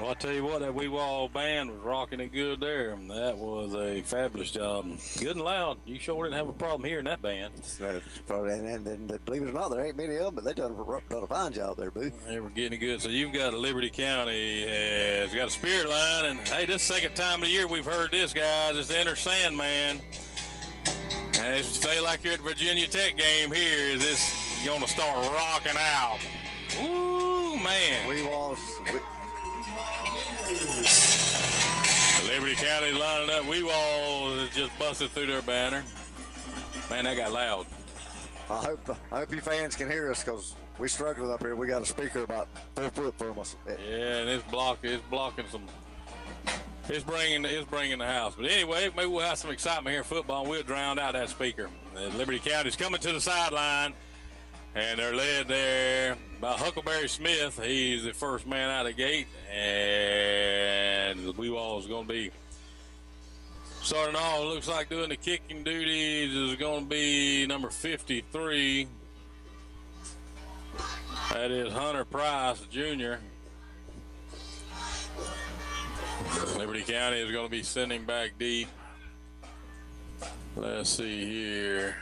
I tell you what, that Wee Wall band was rocking it good there. That was a fabulous job. Good and loud. You sure didn't have a problem hearing that band. And believe it or not, there ain't many of them, but they done a fine job there, Boo. They were getting it good. So you've got Liberty County has got a spirit line, and hey, this second time of the year we've heard this, guys. It's the Inner Sandman. And it's feel like you're at Virginia Tech game here. Is this going to start rocking out? Ooh, man. Liberty County's lining up. Wee Walls has just busted through their banner. Man, that got loud. I hope you fans can hear us because we're struggling up here. We got a speaker about 4 foot from us. Yeah, and it's blocking some. It's bringing the house. But anyway, maybe we'll have some excitement here in football, and we'll drown out that speaker. Liberty County's coming to the sideline, and they're led there by Huckleberry Smith. He's the first man out of the gate, and the Wee Wall is going to be starting off. Looks like doing the kicking duties is going to be number 53. That is Hunter Price, Jr. Liberty County is going to be sending back deep. Let's see here.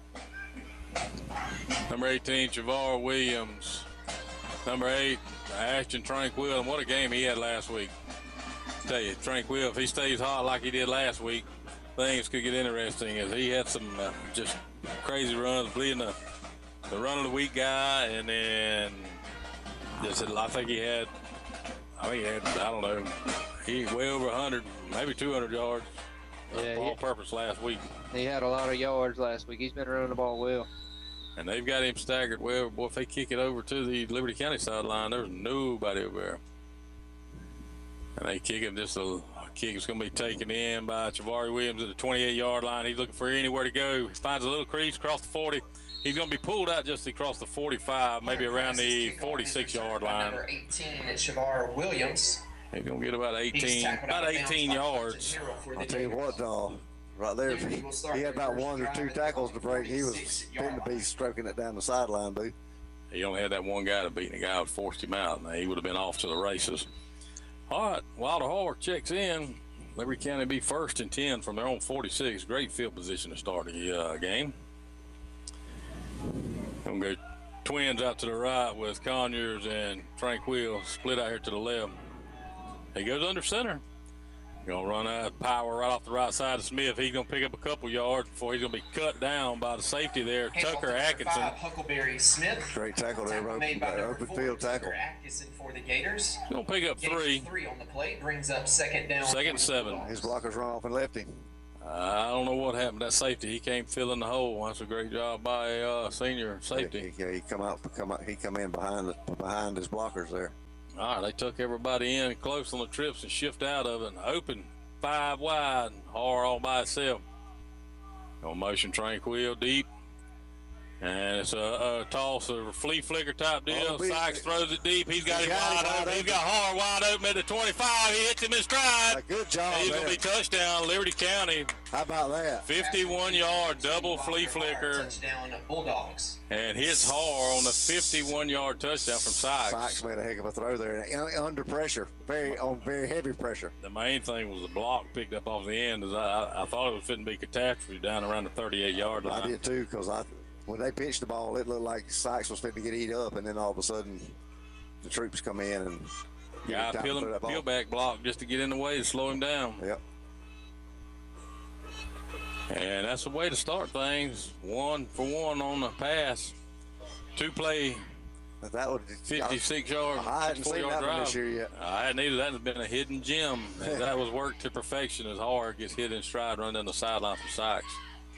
Number 18, Javar Williams. Number 8, Ashton Tranquil. And what a game he had last week. I tell you, Tranquil, if he stays hot like he did last week, things could get interesting. As he had some just crazy runs, bleeding the run of the week guy, and then I think he had, I don't know, he way over 100, maybe 200 yards. Yeah, all-purpose last week. He had a lot of yards last week. He's been running the ball well. And they've got him staggered well. Boy, if they kick it over to the Liberty County sideline, there's nobody over there. And they kick him just a kick. It's going to be taken in by Chavari Williams at the 28-yard line. He's looking for anywhere to go. He finds a little crease across the 40. He's going to be pulled out just across the 45, maybe around the 46-yard line. Number 18, Shavar Williams. He's going to get about 18 yards. I'll tell you what, right there, he had about 1 or 2 tackles to break. He was fitting to be stroking it down the sideline, Boo. He only had that one guy to beat, and the guy who forced him out, and he would have been off to the races. All right, Wilder Hall checks in. Liberty County be first and 10 from their own 46. Great field position to start the game. Going to go twins out to the right with Conyers and Tranquil split out here to the left. He goes under center. Going to run out of power right off the right side of Smith. He's going to pick up a couple yards before he's going to be cut down by the safety there, Tucker Atkinson. Huckleberry Smith. Great tackle there, open field tackle. Atkinson for the Gators. He's going to pick up 3. 3 on the plate brings up second down. Second 7. His blockers run off and left him. I don't know what happened. That safety, he came fill in the hole. That's a great job by senior safety. Yeah, he come in behind his blockers there. All right, they took everybody in close on the trips and shift out of it. Open 5 wide, Har all by itself. On motion, Tranquil deep. And it's a toss, a flea flicker type deal. Sykes throws it deep. He's got him wide open. He's got Har wide open at the 25. He hits him in stride. Good job. He's going to be touchdown, Liberty County. How about that? 51-yard double flea flicker. Touchdown, Bulldogs. And hits Har on the 51-yard touchdown from Sykes. Sykes made a heck of a throw there. Under pressure, very heavy pressure. The main thing was the block picked up off the end. I thought it was fitting to be catastrophe down around the 38-yard line. I did too, because when they pitched the ball, it looked like Sykes was fitting to get eat up, and then all of a sudden the troops come in and peel back block just to get in the way to slow him down. Yep. And that's the way to start things. 1 for 1 on the pass. 2 play. That would 56 yards. I hadn't seen that one this year yet. I hadn't either. That has been a hidden gem. That was worked to perfection as Har gets hit in stride, run down the sideline for Sykes.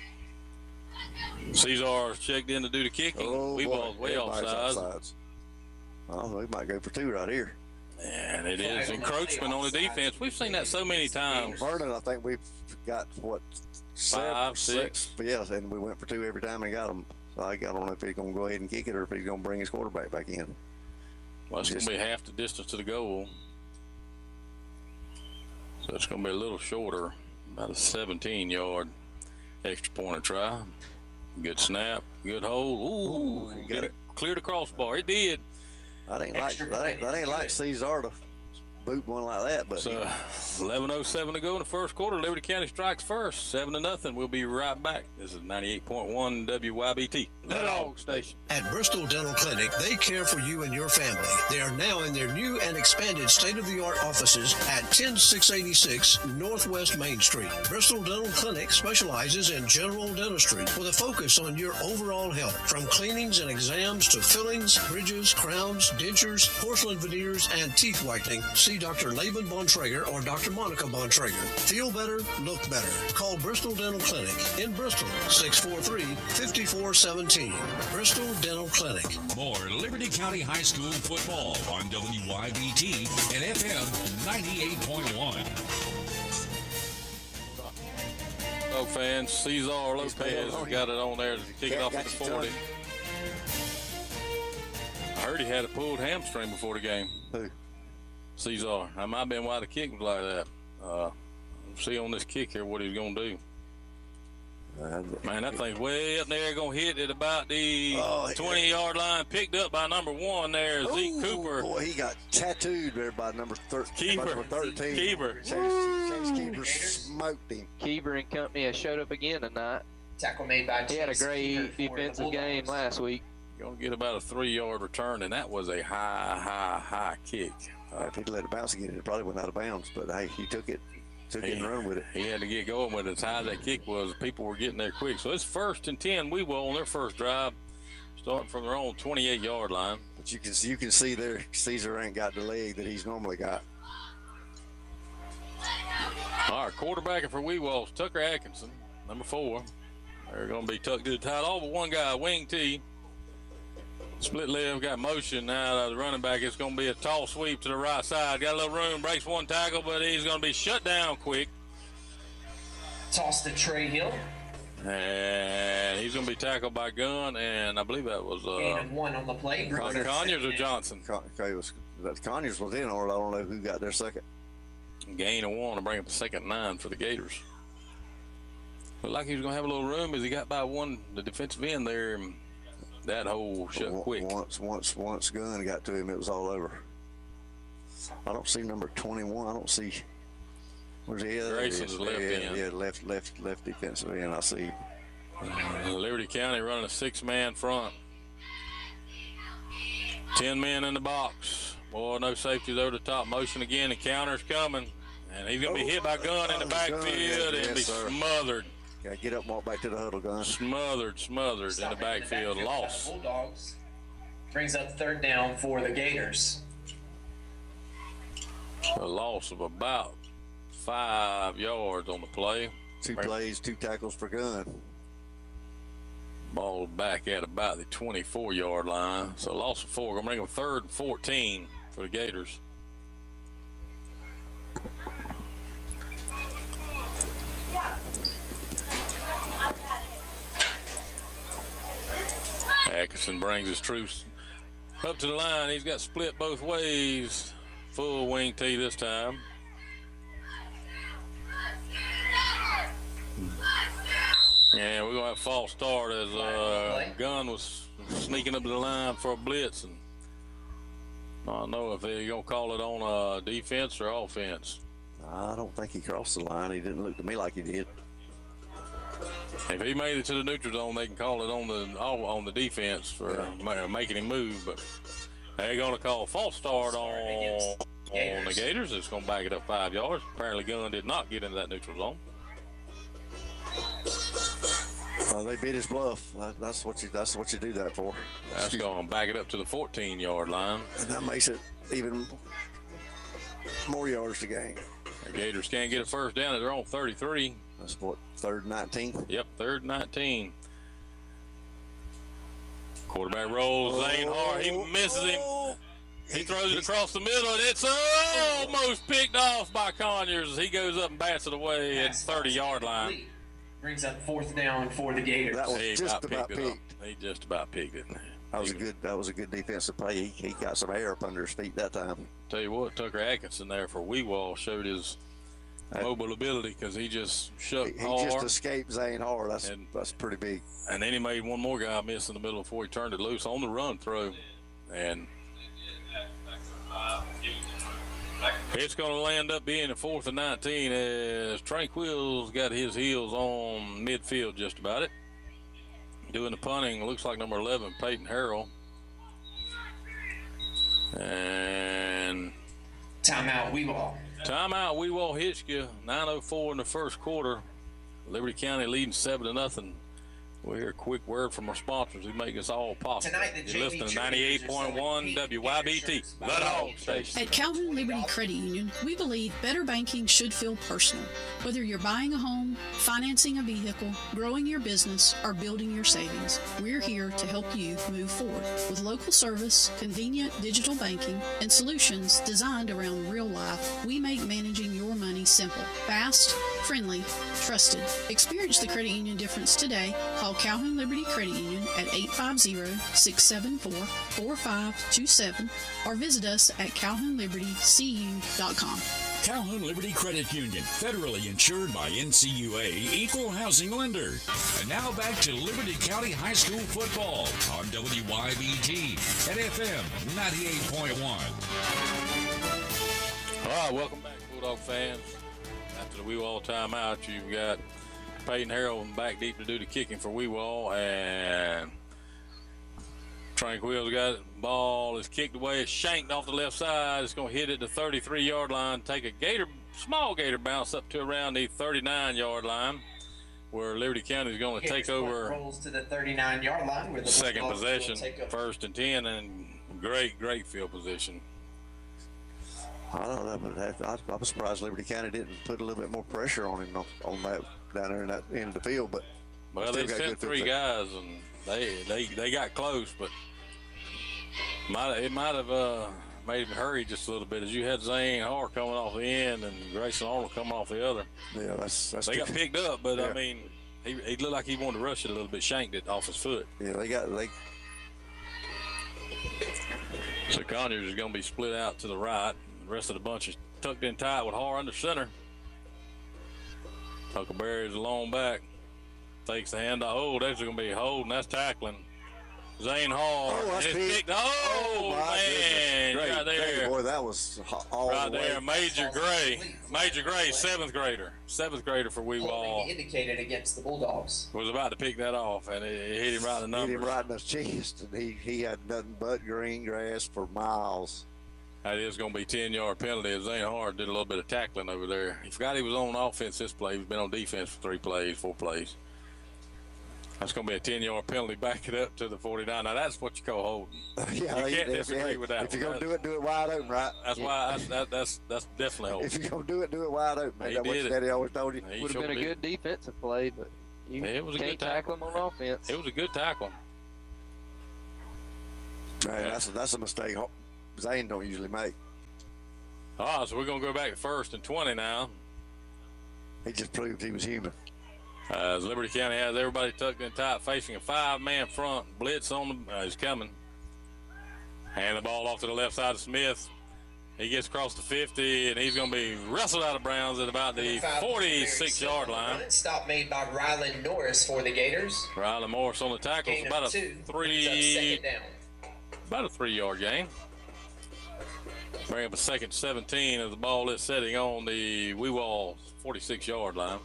Cesar checked in to do the kicking. We ball's way offsides. Oh, we might go for 2 right here. And it is encroachment on the defense. We've seen that so many times. Vernon, I think we've got, 5, 6. But yes, and we went for 2 every time and got them. So I don't know if he's going to go ahead and kick it or if he's going to bring his quarterback back in. Well, it's going to be half the distance to the goal. So it's going to be a little shorter, about a 17-yard extra point to try. Good snap, good hold. Ooh, clear the crossbar. It did. That ain't like Cesar to boot one like that. But So 11:07 to go in the first quarter. Liberty County strikes first, 7-0. We'll be right back. This is 98.1 WYBT, the Dog Station. At Bristol Dental Clinic, they care for you and your family. They are now in their new and expanded state-of-the-art offices at 10686 Northwest Main Street. Bristol Dental Clinic specializes in general dentistry with a focus on your overall health, from cleanings and exams to fillings, bridges, crowns, dentures, porcelain veneers, and teeth whitening. See Dr. Laban Bontrager or Dr. Monica Bontrager. Feel better, look better. Call Bristol Dental Clinic in Bristol, 643-5417. Bristol Dental Clinic. More Liberty County High School football on WYBT and FM 98.1. Dog fans, Cesar Lopez has got it on there to kick it off at the 40. I heard he had a pulled hamstring before the game. Who? Cesar. That might have been why the kick was like that. See on this kick here what he's going to do. Man, that thing's way up there, going to hit at about the 20-yard line. Picked up by number 1 there, Zeke Cooper. Boy, he got tattooed there by number 13. Keeper. Chase Keeper smoked him. Keeper and company has showed up again tonight. Tackle made by He had a Chase great Keeper for the defensive game Bulldogs. last week. Going to get about a 3-yard return, and that was a high kick. If he'd let it bounce again, it probably went out of bounds. But, hey, he took it and run with it. He had to get going with it. As high as that kick was, people were getting there quick. So it's 1st and 10. We will on their first drive, starting from their own 28-yard line. But you can see there, Caesar ain't got the leg that he's normally got. All right, quarterbacking for Wewall's Tucker Atkinson, number 4. They're going to be tucked to the tight, all but one guy, wing T. Split left, got motion now. The running back is going to be a tall sweep to the right side. Got a little room, breaks one tackle, but he's going to be shut down quick. Toss to Trey Hill. And he's going to be tackled by Gunn, and I believe that was Gain of 1 on the play. Brings up Conyers or second Johnson. Conyers was in, or I don't know who got there second. Gain of 1 to bring up the second 9 for the Gators. Looked like he was going to have a little room as he got by the defensive end there. And that hole shut quick. Once Gunn got to him, it was all over. I don't see number 21. I don't see. Where's the other? Grayson's left end. Yeah, left defensive end. I see. Liberty County running a 6-man front. 10 men in the box. Boy, no safeties over the top. Motion again, and counter's coming. And he's going to be hit by Gunn in the backfield and be smothered. Yeah, get up and walk back to the huddle, Gunn. Smothered in the backfield. Loss. Bulldogs. Brings up 3rd down for the Gators. A loss of about 5 yards on the play. 2 plays, 2 tackles for Gunn. Ball back at about the 24-yard line. So loss of 4. Going to bring them 3rd and 14 for the Gators. Atkinson brings his troops up to the line. He's got split both ways. Full wing T this time. Yeah, we're going to have a false start as Gunn was sneaking up to the line for a blitz. And I don't know if they're going to call it on defense or offense. I don't think he crossed the line. He didn't look to me like he did. If he made it to the neutral zone, they can call it on the defense for making him move. But they're going to call a false start on the Gators. It's going to back it up 5 yards. Apparently, Gunn did not get into that neutral zone. They beat his bluff. That's what you do that for. That's going to back it up to the 14-yard line. And that makes it even more yards to gain. The Gators can't get a first down at their own 33. That's what, 3rd and 19? Yep, 3rd and 19. Quarterback rolls. Zane Hart. He misses him. He throws it across the middle, and it's almost picked off by Conyers. He goes up and bats it away at 30-yard line. Brings up 4th down for the Gators. That was just about picked. He just about picked it. That was a good defensive play. He got some air up under his feet that time. Tell you what, Tucker Atkinson there for Wewall showed his mobile ability because he just shook hard. He just escaped Zane Hart. That's pretty big. And then he made one more guy miss in the middle before he turned it loose on the run throw. And It's going to land up being a 4th and 19 as Tranquil's got his heels on midfield just about it. Doing the punting, looks like number 11, Peyton Harrell. And timeout, Wewall. Timeout, Wewall Hitchcock. 9:04 in the first quarter. Liberty County leading 7-0. We'll hear a quick word from our sponsors who make this all possible. You're listening to 98.1 WYBT, the Dog Station. At Calhoun Liberty Credit Union, we believe better banking should feel personal. Whether you're buying a home, financing a vehicle, growing your business, or building your savings, we're here to help you move forward. With local service, convenient digital banking, and solutions designed around real life, we make managing your money simple, fast, friendly, trusted. Experience the credit union difference today. Call Calhoun Liberty Credit Union at 850-674-4527 or visit us at calhounlibertycu.com. Calhoun Liberty Credit Union, federally insured by NCUA, equal housing lender. And now back to Liberty County High School football on WYBT and FM 98.1. All right, welcome back, Bulldog fans. After the Wewall timeout, you've got Peyton Harrell back deep to do the kicking for Wewall, and Tranquil's got it. Ball is kicked away. It's shanked off the left side. It's going to hit it to the 33-yard line, take a small gator bounce up to around the 39-yard line, where Liberty County is going to take over. Rolls to the 39-yard line, where the second possession, 1st and 10, and great field position. I don't know, but I'm surprised Liberty County didn't put a little bit more pressure on him on that down there in that end of the field. But they sent 3 guys, and they got close, but it might have made him hurry just a little bit, as you had Zane Harr coming off the end and Grayson Arnold coming off the other. Yeah, that's they got picked up, but yeah. I mean, he looked like he wanted to rush it a little bit, shanked it off his foot. Yeah, So Conyers is going to be split out to the right. The rest of the bunch is tucked in tight with Harr under center. Huckleberry is along back. Takes the handoff. Oh, that's going to be a hold, and that's tackling. Zane Hall. Oh, that's big. Oh, man. Great, right there. Great. Boy, that was all right the way. there. Major Gray, 7th grader. 7th grader for Wewall. Indicated against the Bulldogs. Was about to pick that off, and it hit him right in the numbers. Hit him right in the chest, and he had nothing but green grass for miles. That is going to be 10-yard penalty. Zane Hard did a little bit of tackling over there. He forgot he was on offense this play. He's been on defense for 4 plays. That's going to be a 10-yard penalty. Back it up to the 49. Now, that's what you call holding. Yeah, you can't disagree with that. If you're going to do it wide open, right? That's why that's definitely holding. If you're going to do it wide open. He that's what did Daddy always told you. Would have been a good defensive play, but you can't tackle him on offense. It was a good tackle. Man, that's a mistake Zane don't usually make. So we're going to go back to 1st and 20 now. He just proved he was human. As Liberty County has everybody tucked in tight, facing a 5-man front. Blitz on them is coming. Hand the ball off to the left side of Smith. He gets across the 50, and he's going to be wrestled out of bounds at about the 46-yard line. Stop made by Rylan Norris for the Gators. Rylan Morris on the tackle. It's about a 3-yard gain. Bring up a 2nd and 17 as the ball is setting on the Wewall 46-yard line.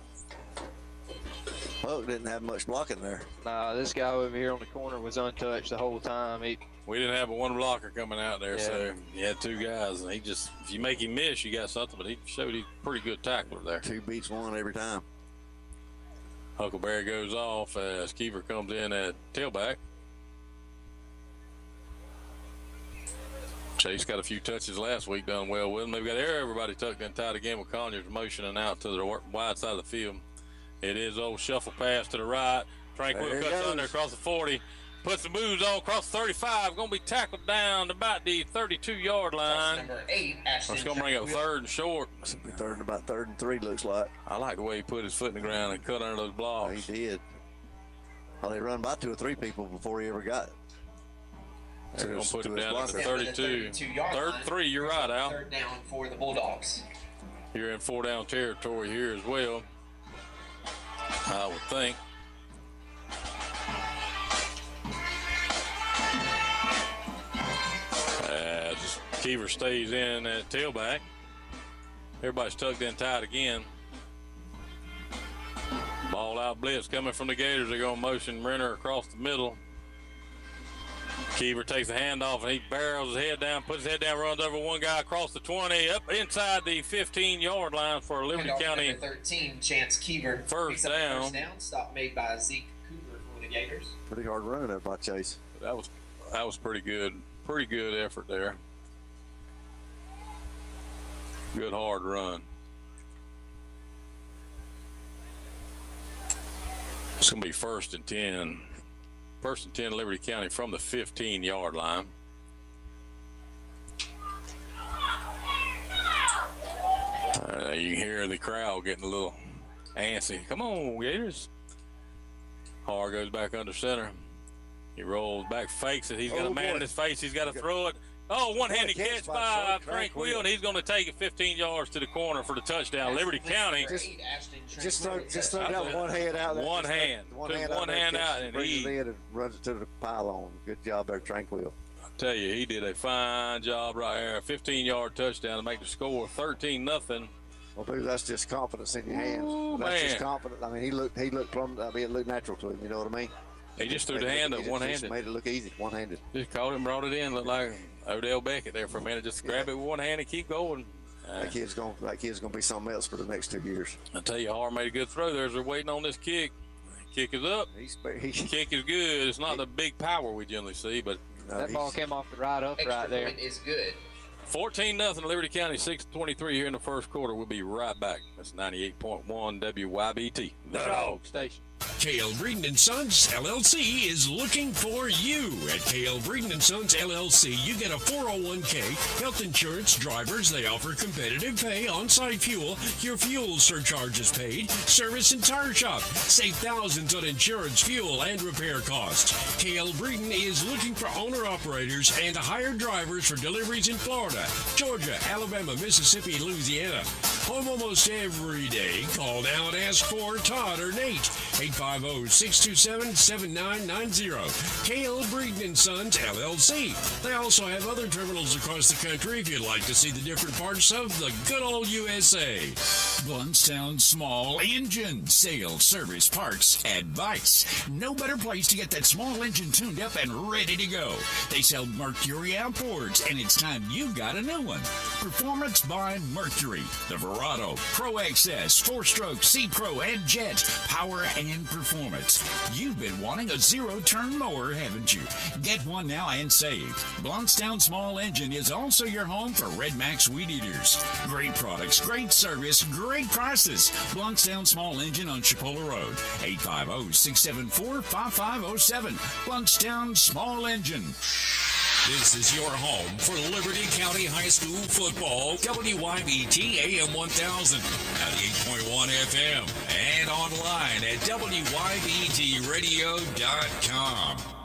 Hook didn't have much blocking there. Nah, this guy over here on the corner was untouched the whole time. We didn't have one blocker coming out there, so you had 2 guys, and if you make him miss, you got something, but he showed he's a pretty good tackler there. 2 beats 1 every time. Huckleberry goes off as Keever comes in at tailback. Chase got a few touches last week, done well with him. They've got everybody tucked in tight again with Conyers motioning out to the wide side of the field. It is old shuffle pass to the right. Tranquil cuts under across the 40. Puts the moves on across the 35. Going to be tackled down to about the 32-yard line. Number 8, Ashton. It's going to bring up 3rd and short. About 3rd and 3 looks like. I like the way he put his foot in the ground and cut under those blocks. He did. Well, they run by 2 or 3 people before he ever got it. They're going to put him down at the 32. 3rd and 3, you're right, Al. 3rd down for the Bulldogs. You're in 4-down territory here as well, I would think. As Keever stays in at tailback. Everybody's tucked in tight again. Ball out blitz coming from the Gators. They're going to motion Renner across the middle. Keever takes the handoff and he barrels his head down, puts his head down, runs over one guy across the 20, up inside the 15-yard line for Liberty County. Number 13, Chance Keever. First down. Stop made by Zeke Cooper for the Gators. Pretty hard run there by Chase. That was pretty good. Pretty good effort there. Good hard run. It's going to be 1st and 10. 1st and 10 Liberty County from the 15-yard line. You can hear the crowd getting a little antsy. Come on, Gators. Har goes back under center. He rolls back, fakes it. He's got a man in his face. He's got to throw it. Oh, one-handed catch by Tranquil, and he's going to take it 15 yards to the corner for the touchdown. Liberty County. Just throw that one hand out there. One hand. Took one hand out, and he runs it to the pylon. Good job there, Tranquil. I tell you, he did a fine job right there. 15-yard touchdown to make the score 13-0. Well, dude, that's just confidence in your hands. Ooh, that's man. just confidence. I mean, he looked plumb. I mean, it looked natural to him. You know what I mean? He just threw the hand up one-handed. Just made it look easy, one-handed. Just caught him, brought it in, looked like Odell Beckett there for a minute. Just grab it with one hand and keep going. That kid's gonna be something else for the next 2 years. I tell you, Har made a good throw there as they're waiting on this kick. Kick is up. Kick is good. It's not the big power we generally see, but that ball came off the right up right there. Point is good. 14-0 Liberty County, 6:23 here in the first quarter. We'll be right back. That's 98.1 WYBT, the Dog Station. KL Breeden & Sons LLC is looking for you. At KL Breeden & Sons LLC, you get a 401k, health insurance, drivers. They offer competitive pay, on-site fuel. Your fuel surcharge is paid. Service and tire shop. Save thousands on insurance, fuel, and repair costs. KL Breeden is looking for owner-operators and hired drivers for deliveries in Florida, Georgia, Alabama, Mississippi, Louisiana. Home almost every day. Call now and ask for Todd or Nate. 850-627-7990. KL Breeden & Sons, LLC. They also have other terminals across the country if you'd like to see the different parts of the good old USA. Bluntstown Small Engine. Sales, service, parts, advice. No better place to get that small engine tuned up and ready to go. They sell Mercury outboards, and it's time you got a new one. Performance by Mercury. The Verado, Pro XS, 4-stroke, C-Pro, and Jet. Power and performance. You've been wanting a zero-turn mower, haven't you? Get one now and save. Bluntstown Small Engine is also your home for Red Max weed eaters. Great products, great service, great prices. Bluntstown Small Engine on Chipola Road. 850-674-5507. Bluntstown Small Engine. This is your home for Liberty County High School football. WYBT AM 1000, 98.1 FM, and online at WYBTradio.com.